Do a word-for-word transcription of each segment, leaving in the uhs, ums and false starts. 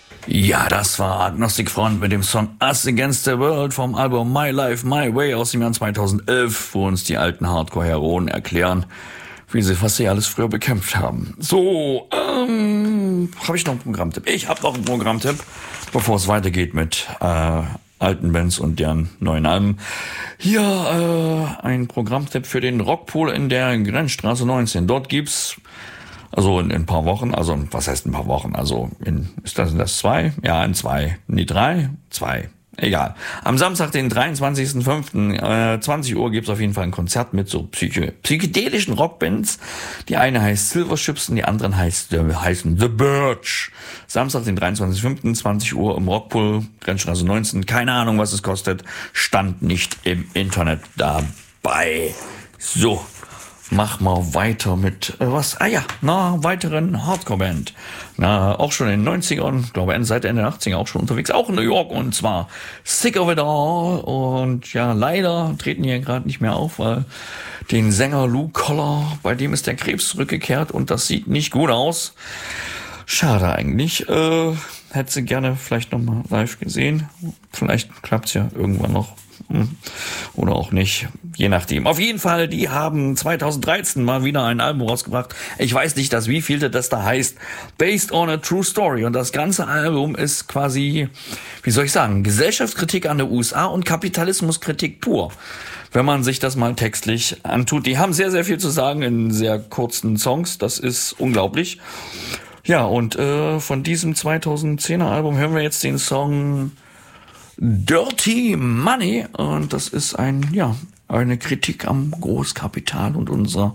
Ja, das war Agnostic Front mit dem Song Us Against the World vom Album My Life, My Way aus dem Jahr zweitausendelf, wo uns die alten Hardcore-Heroen erklären, wie sie, was sie alles früher bekämpft haben. So, ähm, habe ich noch einen Programmtipp? Ich habe noch einen Programmtipp, bevor es weitergeht mit äh, alten Bands und deren neuen Alben. Hier äh, ein Programmtipp für den Rockpool in der Grenzstraße neunzehn. Dort gibt's Also in, in ein paar Wochen, also was heißt ein paar Wochen? Also in, ist das, das zwei? Ja, in zwei. Nee, drei? Zwei. Egal. Am Samstag, den dreiundzwanzigsten fünften Äh, zwanzig Uhr gibt's auf jeden Fall ein Konzert mit so psycho- psychedelischen Rockbands. Die eine heißt Silverships und die anderen heißt, äh, heißen The Birch. Samstag, den dreiundzwanzigsten fünften zwanzig Uhr im Rockpool, Grenzstraße neunzehn. Keine Ahnung, was es kostet. Stand nicht im Internet dabei. So. Mach mal weiter mit, äh, was? Ah ja, einer weiteren Hardcore-Band. Na, auch schon in den neunzigern, glaube Ende, seit Ende der achtziger auch schon unterwegs, auch in New York, und zwar Sick of It All. Und ja, leider treten die ja gerade nicht mehr auf, weil den Sänger Lou Koller, bei dem ist der Krebs zurückgekehrt und das sieht nicht gut aus. Schade eigentlich. Äh, hätte sie gerne vielleicht nochmal live gesehen. Vielleicht klappt's ja irgendwann noch. Oder auch nicht, je nachdem. Auf jeden Fall, die haben zweitausenddreizehn mal wieder ein Album rausgebracht. Ich weiß nicht, das wievielte das da heißt. Based on a True Story. Und das ganze Album ist quasi, wie soll ich sagen, Gesellschaftskritik an der U S A und Kapitalismuskritik pur. Wenn man sich das mal textlich antut. Die haben sehr, sehr viel zu sagen in sehr kurzen Songs. Das ist unglaublich. Ja, und äh, von diesem zweitausendzehner Album hören wir jetzt den Song Dirty Money, und das ist ein, ja, eine Kritik am Großkapital und unserer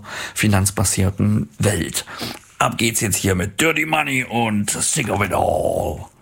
finanzbasierten Welt. Ab geht's jetzt hier mit Dirty Money und Sick of It All.